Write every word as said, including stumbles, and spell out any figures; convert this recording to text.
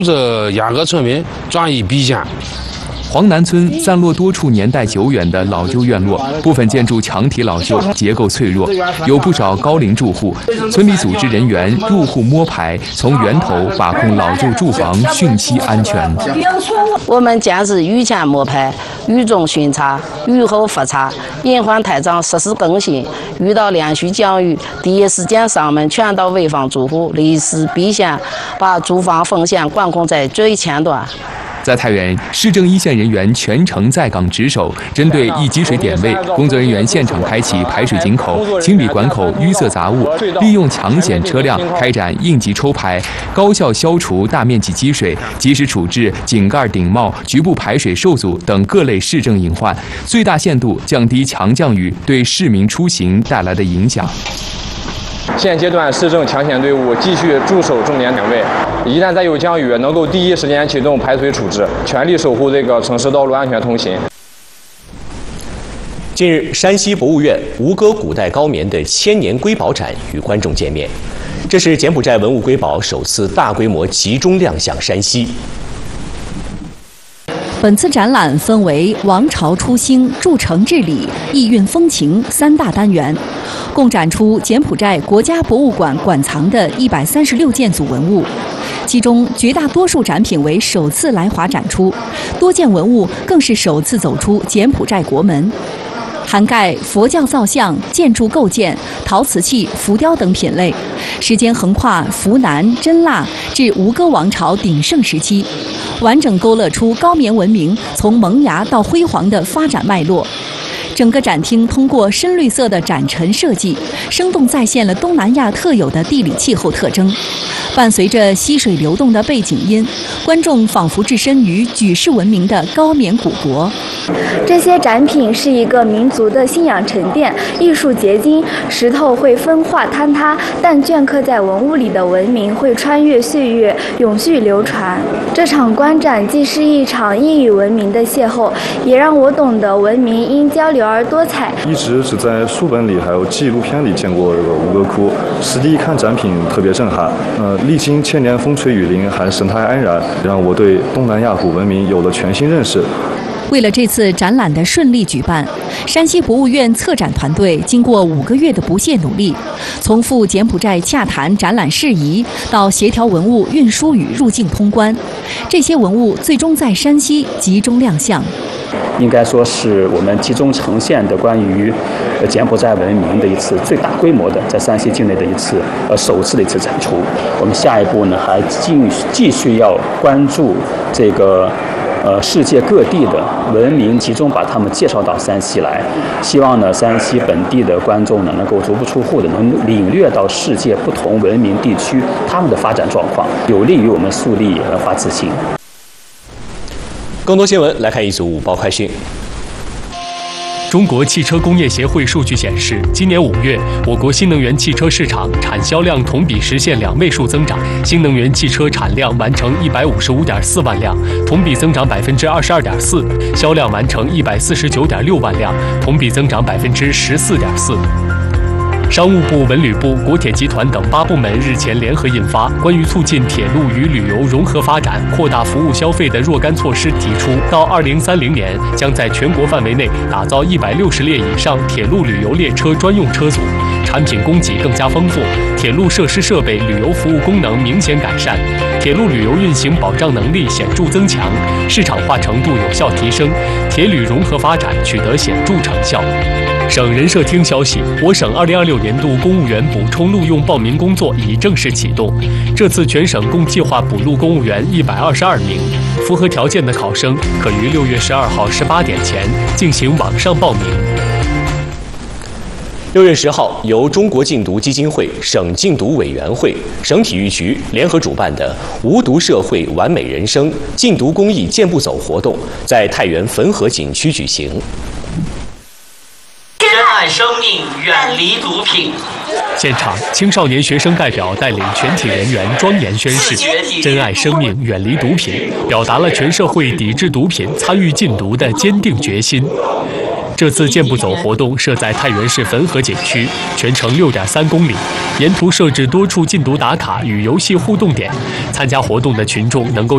这雅阁村民转移避险。 黄南村散落多处年代久远的老旧院落，部分建筑墙体老旧，结构脆弱，有不少高龄住户。村里组织人员入户摸排，从源头把控老旧住房汛期安全。 我们坚持雨前摸排，雨中巡查，雨后复查，隐患台账实时更新。遇到连续降雨，第一时间上门劝导危房住户立时避险，把住房风险管控在最前端。 在太原，市政一线人员全程在岗值守，针对易积水点位，工作人员现场开启排水井口，清理管口淤塞杂物，利用抢险车辆开展应急抽排，高效消除大面积积水，及时处置井盖顶冒、局部排水受阻等各类市政隐患，最大限度降低强降雨对市民出行带来的影响。 现阶段，市政抢险队伍继续驻守重点点位，一旦再有降雨，能够第一时间启动排水处置，全力守护这个城市道路安全通行。 近日，山西博物院吴哥古代高棉的千年瑰宝展与观众见面，这是柬埔寨文物瑰宝首次大规模集中亮相山西。 本次展览分为王朝初兴、筑城治理、意蕴风情三大单元，共展出柬埔寨国家博物馆馆藏的一百三十六件组文物，其中绝大多数展品为首次来华展出，多件文物更是首次走出柬埔寨国门。涵盖佛教造像、建筑构件、陶瓷器、浮雕等品类，时间横跨扶南、真腊至吴哥王朝鼎盛时期，完整勾勒出高棉文明从萌芽到辉煌的发展脉络。整个展厅通过深绿色的展陈设计，生动再现了东南亚特有的地理气候特征。伴随着溪水流动的背景音，观众仿佛置身于举世闻名的高棉古国。 这些展品是一个民族的信仰沉淀、艺术结晶。石头会分化坍塌，但镌刻在文物里的文明会穿越岁月，永续流传。这场观展既是一场异域文明的邂逅，也让我懂得文明因交流而多彩。 一直只在书本里还有纪录片里见过这个吴哥窟，实地一看展品特别震撼。呃，历经千年风吹雨淋，还生态安然，让我对东南亚古文明有了全新认识。 为了这次展览的顺利举办，山西博物院策展团队经过五个月的不懈努力，从赴柬埔寨洽谈展览事宜，到协调文物运输与入境通关，这些文物最终在山西集中亮相。 应该说是我们集中呈现的关于柬埔寨文明的一次最大规模的在山西境内的一次呃首次的一次展出。我们下一步呢还继继续要关注这个。呃，世界各地的文明集中把他们介绍到山西来，希望呢，山西本地的观众呢，能够足不出户的能领略到世界不同文明地区他们的发展状况，有利于我们树立文化自信。 更多新闻来看一组午报快讯。 中国汽车工业协会数据显示，今年五月，我国新能源汽车市场产销量同比实现两位数增长，新能源汽车产量完成一百五十五点四万辆，同比增长百分之二十二点四，销量完成一百四十九点六万辆，同比增长百分之十四点四。商务部、文旅部、国铁集团等八部门日前联合印发《关于促进铁路与旅游融合发展、扩大服务消费的若干措施》，提出到二零三零年将在全国范围内打造一百六十列以上铁路旅游列车专用车组，产品供给更加丰富，铁路设施设备、旅游服务功能明显改善，铁路旅游运行保障能力显著增强，市场化程度有效提升，铁旅融合发展取得显著成效。省人社厅消息，我省二零二六年度公务员补充录用报名工作已正式启动。这次全省共计划补录公务员一百二十二名，符合条件的考生可于六月十二号十八点前进行网上报名。 六月十号，由中国禁毒基金会、省禁毒委员会、省体育局联合主办的“无毒社会完美人生”禁毒公益健步走活动在太原汾河景区举行。 珍爱生命，远离毒品。 现场，青少年学生代表带领全体人员庄严宣誓“珍爱生命，远离毒品”，表达了全社会抵制毒品、参与禁毒的坚定决心。这次健步走活动设在太原市汾河景区，全程六点三公里，沿途设置多处禁毒打卡与游戏互动点，参加活动的群众能够